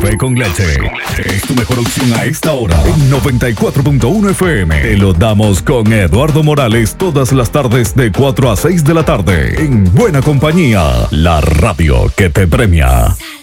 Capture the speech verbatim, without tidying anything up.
Café con leche es tu mejor opción a esta hora. En noventa y cuatro punto uno F M. Te lo damos con Eduardo Morales todas las tardes de cuatro a seis de la tarde. En buena compañía, la radio que te premia.